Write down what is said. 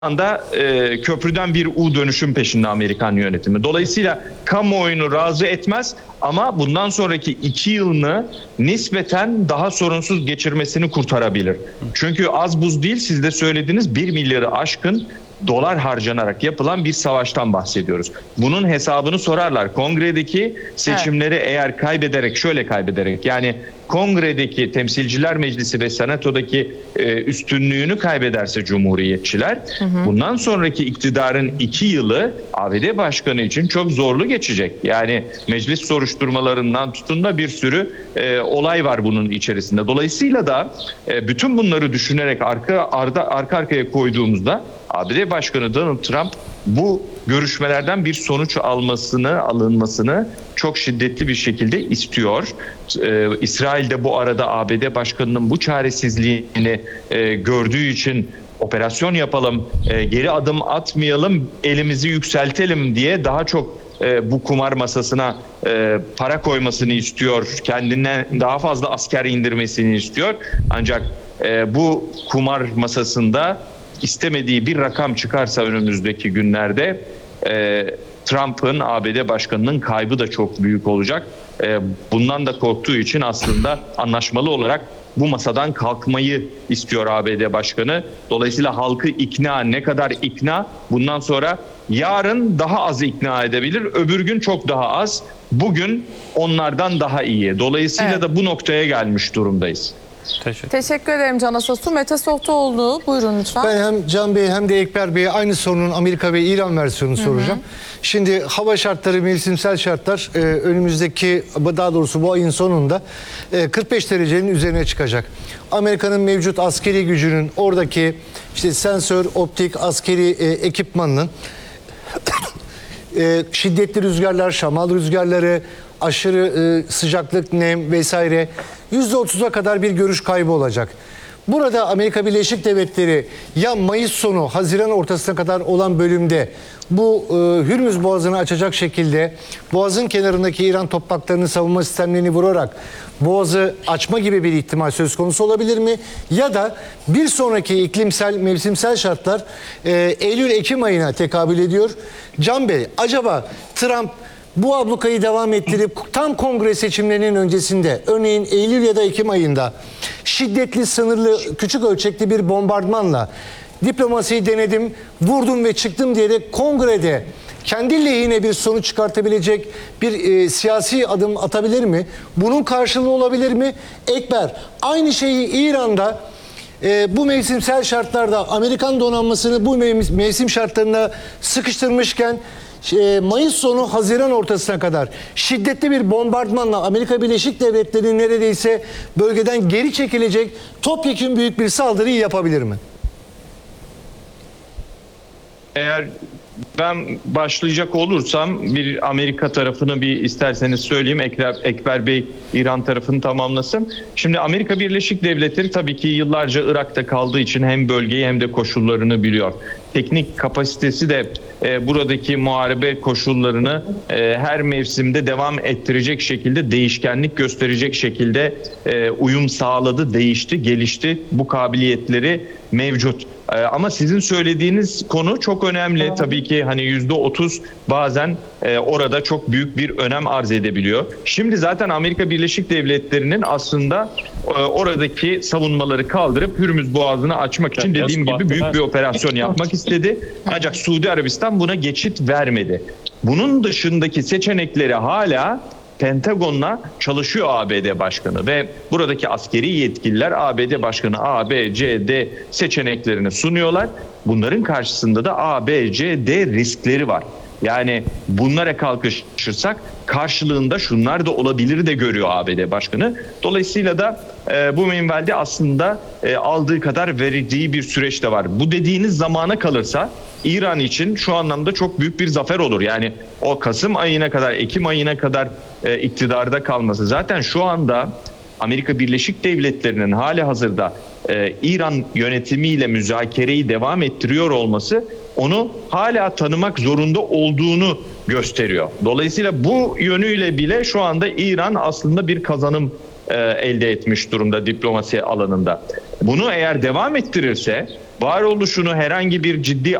anda köprüden bir U dönüşüm peşinde Amerikan yönetimi. Dolayısıyla kamuoyunu razı etmez ama bundan sonraki 2 yılını nispeten daha sorunsuz geçirmesini kurtarabilir. Çünkü az buz değil, siz de söylediğiniz 1 milyarı aşkın dolar harcanarak yapılan bir savaştan bahsediyoruz. Bunun hesabını sorarlar. Kongredeki seçimleri eğer şöyle kaybederek yani Kongredeki Temsilciler Meclisi ve Senato'daki üstünlüğünü kaybederse Cumhuriyetçiler, bundan sonraki iktidarın 2 yılı ABD Başkanı için çok zorlu geçecek. Yani meclis soruşturmalarından tutun da bir sürü olay var bunun içerisinde. Dolayısıyla da bütün bunları düşünerek arka arkaya koyduğumuzda ABD Başkanı Donald Trump bu görüşmelerden bir sonuç alınmasını çok şiddetli bir şekilde istiyor. İsrail de bu arada ABD Başkanı'nın bu çaresizliğini gördüğü için operasyon yapalım, geri adım atmayalım, elimizi yükseltelim diye daha çok bu kumar masasına para koymasını istiyor. Kendine daha fazla asker indirmesini istiyor. Ancak bu kumar masasında istemediği bir rakam çıkarsa önümüzdeki günlerde Trump'ın, ABD Başkanı'nın kaybı da çok büyük olacak. Bundan da korktuğu için aslında anlaşmalı olarak bu masadan kalkmayı istiyor ABD Başkanı. Dolayısıyla halkı ne kadar ikna, bundan sonra yarın daha az ikna edebilir, öbür gün çok daha az, bugün onlardan daha iyi. Dolayısıyla da bu noktaya gelmiş durumdayız. Teşekkür ederim Can Asasu. Mete Sohtoğlu, buyurun lütfen. Ben hem Can Bey hem de Ekber Bey'e aynı sorunun Amerika ve İran versiyonunu soracağım. Şimdi hava şartları, mevsimsel şartlar önümüzdeki, daha doğrusu bu ayın sonunda 45 derecenin üzerine çıkacak. Amerika'nın mevcut askeri gücünün oradaki işte sensör, optik, askeri ekipmanının şiddetli rüzgarlar, şamal rüzgarları, aşırı sıcaklık, nem vesaire %30'a kadar bir görüş kaybı olacak. Burada Amerika Birleşik Devletleri ya Mayıs sonu, Haziran ortasına kadar olan bölümde bu Hürmüz Boğazı'nı açacak şekilde Boğaz'ın kenarındaki İran topraklarını, savunma sistemlerini vurarak Boğaz'ı açma gibi bir ihtimal söz konusu olabilir mi? Ya da bir sonraki iklimsel, mevsimsel şartlar Eylül-Ekim ayına tekabül ediyor. Can Bey, acaba Trump bu ablukayı devam ettirip tam kongre seçimlerinin öncesinde, örneğin Eylül ya da Ekim ayında şiddetli, sınırlı, küçük ölçekli bir bombardmanla diplomasiyi denedim, vurdum ve çıktım diyerek kongrede kendi lehine bir sonuç çıkartabilecek bir siyasi adım atabilir mi? Bunun karşılığı olabilir mi? Ekber, aynı şeyi İran'da bu mevsimsel şartlarda Amerikan donanmasını bu mevsim şartlarına sıkıştırmışken Mayıs sonu Haziran ortasına kadar şiddetli bir bombardmanla Amerika Birleşik Devletleri neredeyse bölgeden geri çekilecek topyekün büyük bir saldırıyı yapabilir mi? Eğer ben başlayacak olursam bir Amerika tarafını bir isterseniz söyleyeyim. Ekber Bey İran tarafını tamamlasın. Şimdi Amerika Birleşik Devletleri tabii ki yıllarca Irak'ta kaldığı için hem bölgeyi hem de koşullarını biliyor. Teknik kapasitesi de buradaki muharebe koşullarını her mevsimde devam ettirecek şekilde, değişkenlik gösterecek şekilde uyum sağladı, değişti, gelişti. Bu kabiliyetleri mevcut. Ama sizin söylediğiniz konu çok önemli. Tabii ki hani %30 bazen orada çok büyük bir önem arz edebiliyor. Şimdi zaten Amerika Birleşik Devletleri'nin aslında oradaki savunmaları kaldırıp Hürmüz Boğazı'nı açmak için dediğim gibi büyük bir operasyon yapmak istedi. Ancak Suudi Arabistan buna geçit vermedi. Bunun dışındaki seçenekleri hala Pentagon'la çalışıyor ABD Başkanı ve buradaki askeri yetkililer ABD Başkanı A, B, C, D seçeneklerini sunuyorlar. Bunların karşısında da A, B, C, D riskleri var. Yani bunlara kalkışırsak karşılığında şunlar da olabilir de görüyor ABD Başkanı. Dolayısıyla da bu minvalde aslında aldığı kadar vereceği bir süreç de var. Bu dediğiniz zamana kalırsa İran için şu anlamda çok büyük bir zafer olur. Yani o Kasım ayına kadar, Ekim ayına kadar iktidarda kalması. Zaten şu anda Amerika Birleşik Devletleri'nin hali hazırda İran yönetimiyle müzakereyi devam ettiriyor olması onu hala tanımak zorunda olduğunu gösteriyor. Dolayısıyla bu yönüyle bile şu anda İran aslında bir kazanım elde etmiş durumda diplomasi alanında. Bunu eğer devam ettirirse varoluşunu herhangi bir ciddi